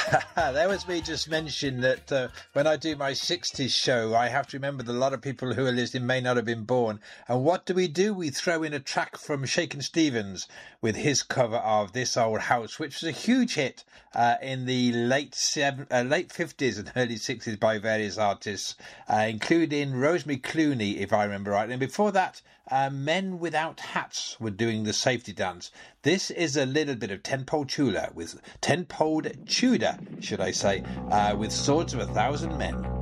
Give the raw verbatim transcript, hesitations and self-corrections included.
That was me just mentioning that uh, when I do my sixties show, I have to remember that a lot of people who are listening may not have been born. And what do we do? We throw in a track from Shakin' Stevens with his cover of This Old House, which was a huge hit uh, in the late seven, uh, late fifties and early sixties by various artists, uh, including Rosemary Clooney, if I remember right. And before that, uh, Men Without Hats were doing the safety dance. This is a little bit of Ten-Pole Tudor, with Ten-Pole Tudor, should I say, uh, with Swords of a Thousand Men.